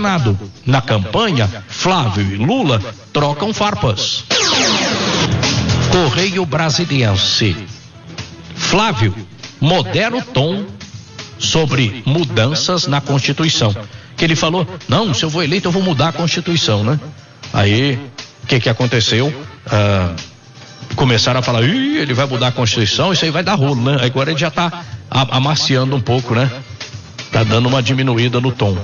Senado. Na campanha, Flávio e Lula trocam farpas. Correio Brasiliense. Flávio modera o tom sobre mudanças na Constituição. Que ele falou, não, se eu for eleito eu vou mudar a Constituição, né? Aí, o que aconteceu? Começaram a falar, ele vai mudar a Constituição, isso aí vai dar rolo, né? Agora ele já tá amaciando um pouco, né? Tá dando uma diminuída no tom.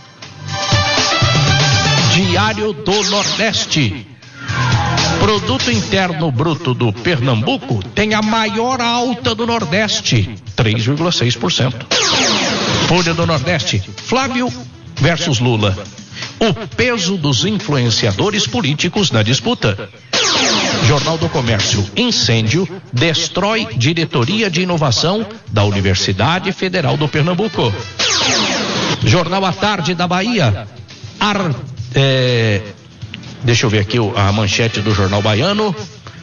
Diário do Nordeste. Produto Interno Bruto do Pernambuco tem a maior alta do Nordeste, 3,6%. Folha do Nordeste, Flávio versus Lula. O peso dos influenciadores políticos na disputa. Jornal do Comércio, incêndio destrói diretoria de inovação da Universidade Federal do Pernambuco. Jornal à Tarde da Bahia. Deixa eu ver aqui a manchete do Jornal Baiano.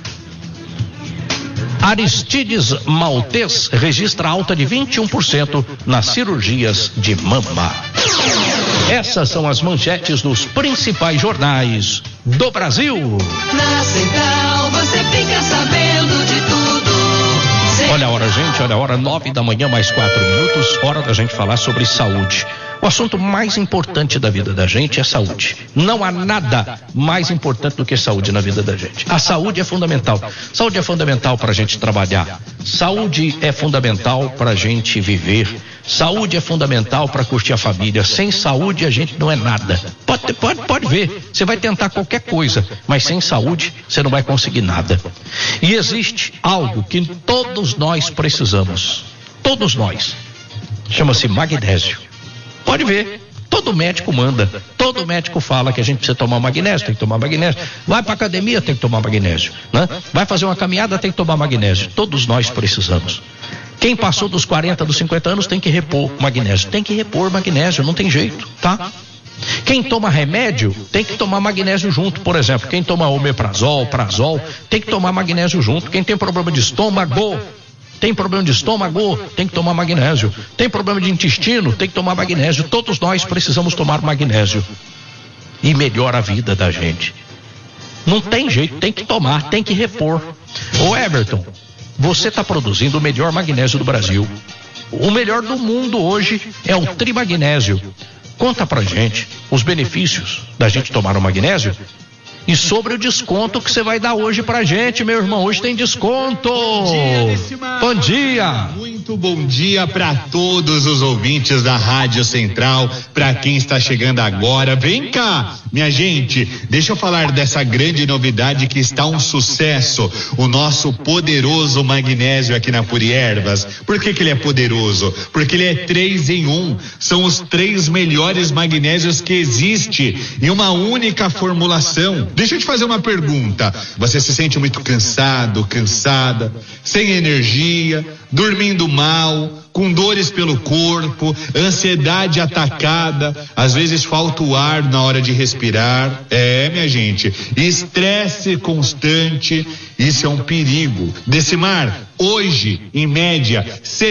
Aristides Maltês registra alta de 21% nas cirurgias de mama. Essas são as manchetes dos principais jornais do Brasil. Na Central você fica sabendo de tudo. Olha a hora, gente, olha a hora, 9 da manhã, mais 4 minutos, hora da gente falar sobre saúde. O assunto mais importante da vida da gente é saúde. Não há nada mais importante do que saúde na vida da gente. A saúde é fundamental. Saúde é fundamental para a gente trabalhar. Saúde é fundamental para a gente viver. Saúde é fundamental para curtir a família. Sem saúde a gente não é nada. Pode ver. Você vai tentar qualquer coisa, mas sem saúde você não vai conseguir nada. E existe algo que todos nós precisamos. Todos nós. Chama-se magnésio. Pode ver, todo médico manda, todo médico fala que a gente precisa tomar magnésio, tem que tomar magnésio. Vai pra academia, tem que tomar magnésio, né? Vai fazer uma caminhada, tem que tomar magnésio. Todos nós precisamos. Quem passou dos 40, dos 50 anos tem que repor magnésio. Tem que repor magnésio, não tem jeito, tá? Quem toma remédio tem que tomar magnésio junto. Por exemplo, quem toma omeprazol, prazol, tem que tomar magnésio junto. Quem tem problema de estômago, tem que tomar magnésio. Tem problema de intestino, tem que tomar magnésio. Todos nós precisamos tomar magnésio. E melhora a vida da gente. Não tem jeito, tem que tomar, tem que repor. Ô Everton, você está produzindo o melhor magnésio do Brasil. O melhor do mundo hoje é o Trimagnésio. Conta pra gente os benefícios da gente tomar o magnésio. E sobre o desconto que você vai dar hoje pra gente, meu irmão. Hoje tem desconto. Bom dia. Muito bom dia para todos os ouvintes da Rádio Central, para quem está chegando agora. Vem cá, minha gente, deixa eu falar dessa grande novidade que está um sucesso, o nosso poderoso magnésio aqui na Puri Ervas. Por que ele é poderoso? Porque ele é 3 em 1. São os 3 melhores magnésios que existe em uma única formulação. Deixa eu te fazer uma pergunta. Você se sente muito cansado, cansada, sem energia, dormindo mal, com dores pelo corpo, ansiedade atacada, às vezes falta o ar na hora de respirar? Minha gente, estresse constante, isso é um perigo. Decimar, hoje, em média,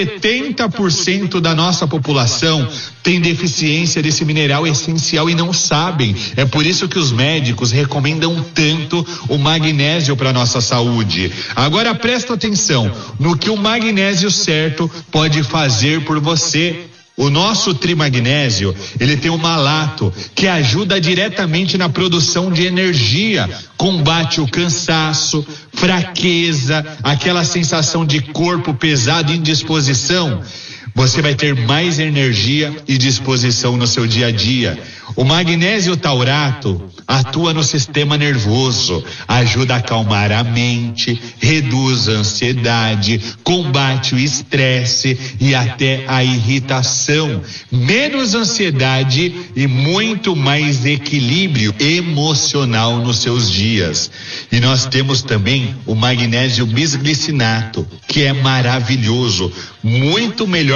70% da nossa população tem deficiência desse mineral essencial e não sabem. É por isso que os médicos recomendam tanto o magnésio para nossa saúde. Agora presta atenção no que o magnésio certo pode fazer por você. O nosso Trimagnésio, ele tem um malato que ajuda diretamente na produção de energia, combate o cansaço, fraqueza, aquela sensação de corpo pesado e indisposição. Você vai ter mais energia e disposição no seu dia a dia. O magnésio taurato atua no sistema nervoso, ajuda a acalmar a mente, reduz a ansiedade, combate o estresse e até a irritação. Menos ansiedade e muito mais equilíbrio emocional nos seus dias. E nós temos também o magnésio bisglicinato, que é maravilhoso, muito melhor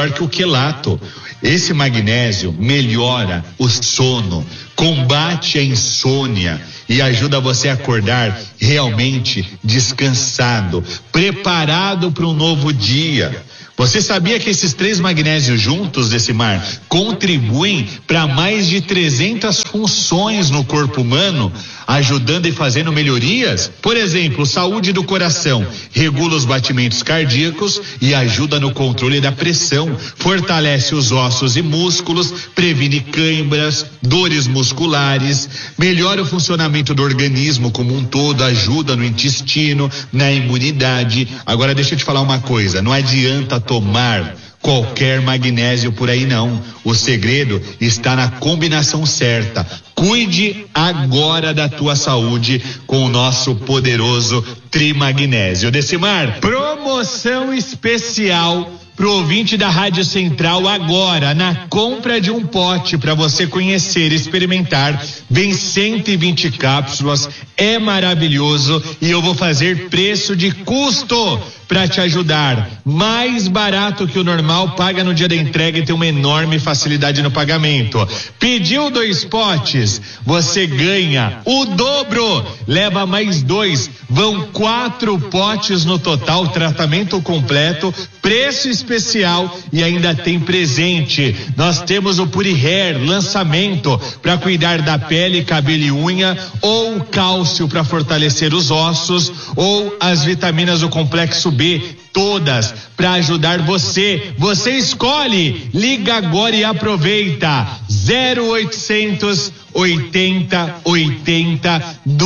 melhor que o quelato. Esse magnésio melhora o sono, combate a insônia e ajuda você a acordar realmente descansado, preparado para um novo dia. Você sabia que esses 3 magnésios juntos, Decimar, contribuem para mais de 300 funções no corpo humano, ajudando e fazendo melhorias? Por exemplo, saúde do coração, regula os batimentos cardíacos e ajuda no controle da pressão, fortalece os ossos e músculos, previne câimbras, dores musculares, melhora o funcionamento do organismo como um todo, ajuda no intestino, na imunidade. Agora deixa eu te falar uma coisa, não adianta tomar qualquer magnésio por aí não. O segredo está na combinação certa. Cuide agora da tua saúde com o nosso poderoso Trimagnésio. Decimar, promoção especial pro ouvinte da Rádio Central agora, na compra de um pote para você conhecer e experimentar, vem 120 cápsulas, é maravilhoso e eu vou fazer preço de custo para te ajudar, mais barato que o normal, paga no dia da entrega e tem uma enorme facilidade no pagamento. Pediu 2 potes, você ganha o dobro, leva mais 2, vão 4 potes no total, tratamento completo, preço especial e ainda tem presente. Nós temos o Puri Hair, lançamento para cuidar da pele, cabelo e unha, ou cálcio para fortalecer os ossos, ou as vitaminas do complexo B, todas para ajudar você. Você escolhe, liga agora e aproveita. 0800 80 80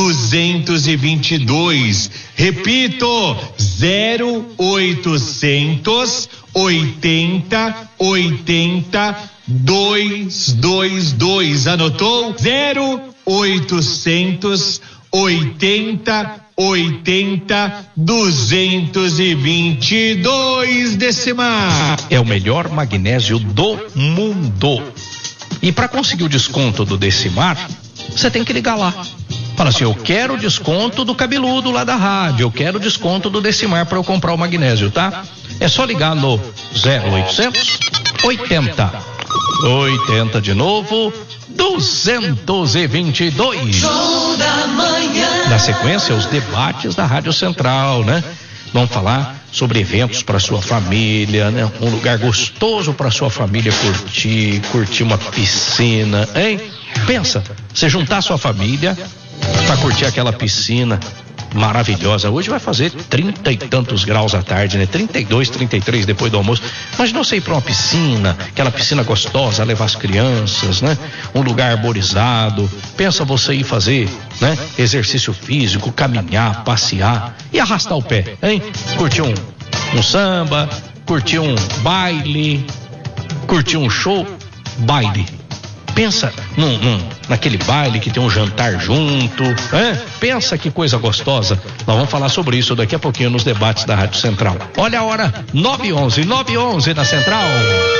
222. Repito, 0800 80 80 222. Anotou? 0800 80 80 222. Decimar. É o melhor magnésio do mundo. E para conseguir o desconto do Decimar, você tem que ligar lá. Fala assim, eu quero desconto do cabeludo lá da rádio, eu quero desconto do Decimar para eu comprar o magnésio, tá? É só ligar no 0800 80 80 de novo 222. Show da manhã. Na sequência, os debates da Rádio Central, né? Vamos falar sobre eventos para sua família, né? Um lugar gostoso para sua família curtir uma piscina, hein? Pensa, você juntar sua família para curtir aquela piscina maravilhosa. Hoje vai fazer 30 e tantos graus à tarde, né? 32, 33 depois do almoço. Mas não sei, para uma piscina, aquela piscina gostosa, levar as crianças, né? Um lugar arborizado. Pensa você ir fazer, né? Exercício físico, caminhar, passear e arrastar o pé, hein? Curtir um samba, curtir um baile, curtir um show, baile. Pensa naquele baile que tem um jantar junto, né? Pensa que coisa gostosa. Nós vamos falar sobre isso daqui a pouquinho nos debates da Rádio Central. Olha a hora, 9:11 na Central.